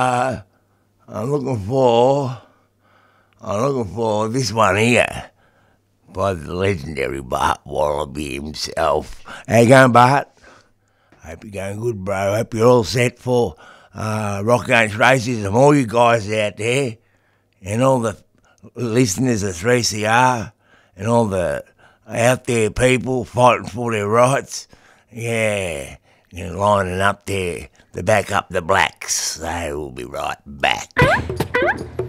I'm looking for this one here by the legendary Bart Wallaby himself. How you going, Bart? Hope you're going good, bro. Hope you're all set for Rock Against Racism. All you guys out there and all the listeners of 3CR and all the out there people fighting for their rights. Yeah, and lining up there to back up the blacks. They will be right back.